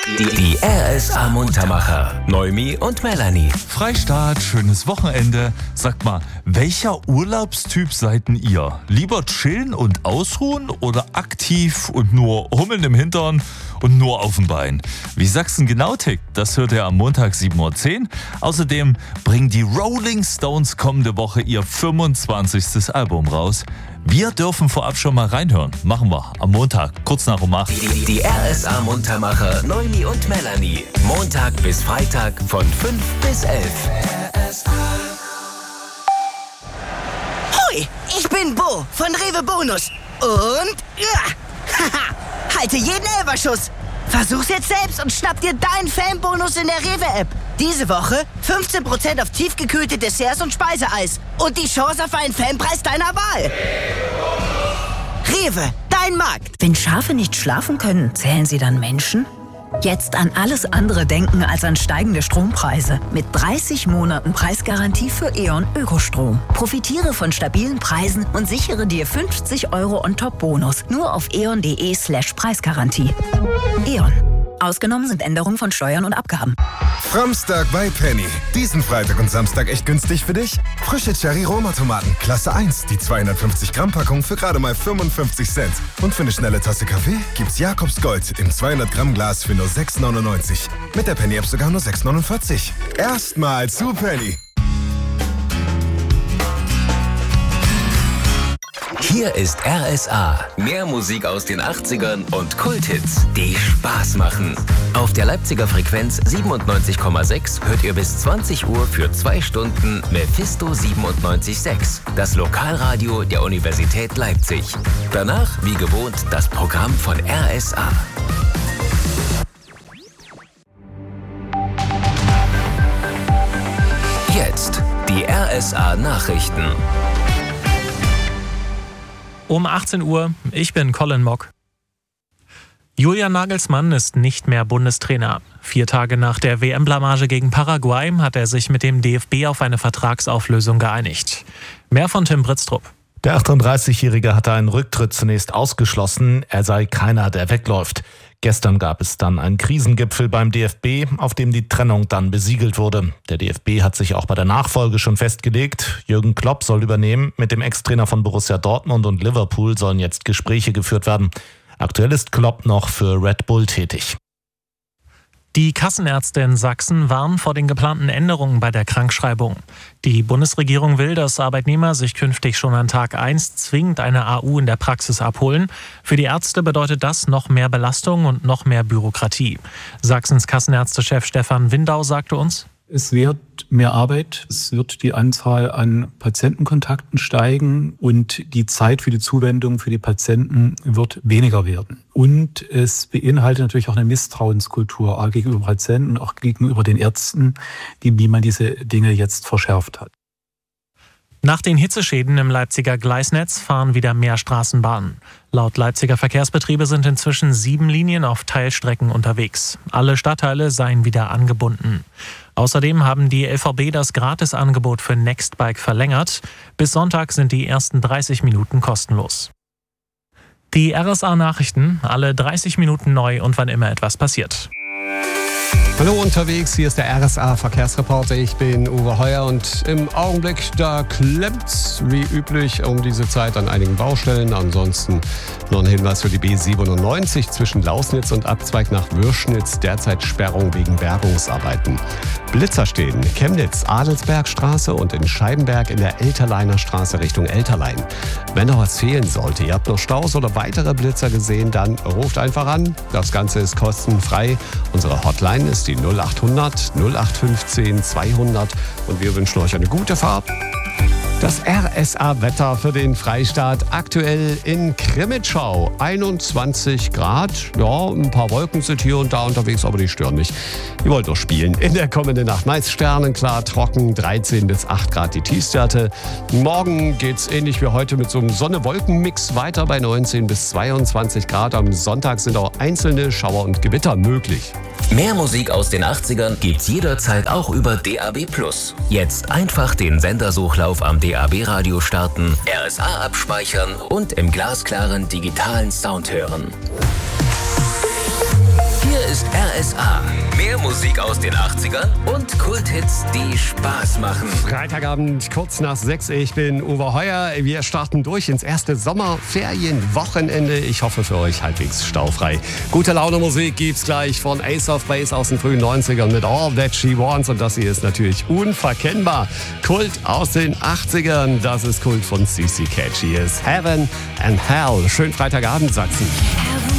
Die RSA Muntermacher. Noemi und Melanie. Freistaat, schönes Wochenende. Sagt mal, welcher Urlaubstyp seid denn ihr? Lieber chillen und ausruhen oder aktiv und nur hummeln im Hintern und nur auf dem Bein? Wie Sachsen genau tickt, das hört ihr am Montag 7.10 Uhr. Außerdem bringen die Rolling Stones kommende Woche ihr 25. Album raus. Wir dürfen vorab schon mal reinhören. Machen wir am Montag, kurz nach um 8. Die RSA Muntermacher Noemi und Melanie. Montag bis Freitag von 5 bis 11. Hoi, ich bin Bo von Rewe Bonus. Und halte jeden Elferschuss. Versuch's jetzt selbst und schnapp dir deinen Fanbonus in der Rewe-App. Diese Woche 15% auf tiefgekühlte Desserts und Speiseeis. Und die Chance auf einen Fanpreis deiner Wahl. Rewe, dein Markt. Wenn Schafe nicht schlafen können, zählen sie dann Menschen? Jetzt an alles andere denken als an steigende Strompreise. Mit 30 Monaten Preisgarantie für E.ON Ökostrom. Profitiere von stabilen Preisen und sichere dir 50 € On-Top-Bonus. Nur auf eon.de/Preisgarantie. E.ON. Ausgenommen sind Änderungen von Steuern und Abgaben. Framstag bei Penny. Diesen Freitag und Samstag echt günstig für dich? Frische Cherry-Roma-Tomaten, Klasse 1, die 250-Gramm-Packung für gerade mal 55 Cent. Und für eine schnelle Tasse Kaffee gibt's Jakobs Gold im 200-Gramm-Glas für nur 6,99. Mit der Penny-App sogar nur 6,49. Erstmal zu Penny. Hier ist RSA. Mehr Musik aus den 80ern und Kulthits, die Spaß machen. Auf der Leipziger Frequenz 97,6 hört ihr bis 20 Uhr für 2 Stunden Mephisto 97.6, das Lokalradio der Universität Leipzig. Danach, wie gewohnt, das Programm von RSA. Jetzt die RSA-Nachrichten. Um 18 Uhr, ich bin Colin Mock. Julian Nagelsmann ist nicht mehr Bundestrainer. 4 Tage nach der WM-Blamage gegen Paraguay hat er sich mit dem DFB auf eine Vertragsauflösung geeinigt. Mehr von Tim Britztrup. Der 38-Jährige hatte einen Rücktritt zunächst ausgeschlossen. Er sei keiner, der wegläuft. Gestern gab es dann einen Krisengipfel beim DFB, auf dem die Trennung dann besiegelt wurde. Der DFB hat sich auch bei der Nachfolge schon festgelegt. Jürgen Klopp soll übernehmen. Mit dem Ex-Trainer von Borussia Dortmund und Liverpool sollen jetzt Gespräche geführt werden. Aktuell ist Klopp noch für Red Bull tätig. Die Kassenärzte in Sachsen warnen vor den geplanten Änderungen bei der Krankschreibung. Die Bundesregierung will, dass Arbeitnehmer sich künftig schon an Tag 1 zwingend eine AU in der Praxis abholen. Für die Ärzte bedeutet das noch mehr Belastung und noch mehr Bürokratie. Sachsens Kassenärztechef Stefan Windau sagte uns: Es wird mehr Arbeit, es wird die Anzahl an Patientenkontakten steigen und die Zeit für die Zuwendung für die Patienten wird weniger werden. Und es beinhaltet natürlich auch eine Misstrauenskultur, auch gegenüber Patienten, auch gegenüber den Ärzten, wie man diese Dinge jetzt verschärft hat. Nach den Hitzeschäden im Leipziger Gleisnetz fahren wieder mehr Straßenbahnen. Laut Leipziger Verkehrsbetriebe sind inzwischen 7 Linien auf Teilstrecken unterwegs. Alle Stadtteile seien wieder angebunden. Außerdem haben die LVB das Gratisangebot für Nextbike verlängert. Bis Sonntag sind die ersten 30 Minuten kostenlos. Die RSA-Nachrichten, alle 30 Minuten neu und wann immer etwas passiert. Hallo unterwegs, hier ist der RSA-Verkehrsreporter. Ich bin Uwe Heuer und im Augenblick, da klemmt's wie üblich um diese Zeit an einigen Baustellen. Ansonsten noch ein Hinweis für die B97 zwischen Lausnitz und Abzweig nach Würschnitz. Derzeit Sperrung wegen Bergungsarbeiten. Blitzer stehen Chemnitz, Adelsbergstraße und in Scheibenberg in der Elterleiner Straße Richtung Elterlein. Wenn noch was fehlen sollte, ihr habt noch Staus oder weitere Blitzer gesehen, dann ruft einfach an. Das Ganze ist kostenfrei. Unsere Hotline ist die 0800 0815 200 und wir wünschen euch eine gute Fahrt. Das RSA-Wetter für den Freistaat aktuell in Krimitschau. 21 Grad. Ja, ein paar Wolken sind hier und da unterwegs, aber die stören nicht. Ihr wollt doch spielen. In der kommenden Nacht meist sternenklar, trocken, 13 bis 8 Grad die Tiefstwerte. Morgen geht's ähnlich wie heute mit so einem Sonne-Wolken-Mix weiter bei 19 bis 22 Grad. Am Sonntag sind auch einzelne Schauer und Gewitter möglich. Mehr Musik aus den 80ern gibt's jederzeit auch über DAB+. Jetzt einfach den Sendersuchlauf am DAB-Radio starten, RSA abspeichern und im glasklaren digitalen Sound hören. Hier ist RSA. RSA. Mehr Musik aus den 80ern und Kulthits, die Spaß machen. Freitagabend, kurz nach 6. Ich bin Uwe Heuer. Wir starten durch ins erste Sommerferienwochenende. Ich hoffe für euch halbwegs staufrei. Gute Laune Musik gibt's gleich von Ace of Base aus den frühen 90ern mit All That She Wants. Und das hier ist natürlich unverkennbar. Kult aus den 80ern. Das ist Kult von CC Catch. Hier ist Heaven and Hell. Schönen Freitagabend, Sachsen.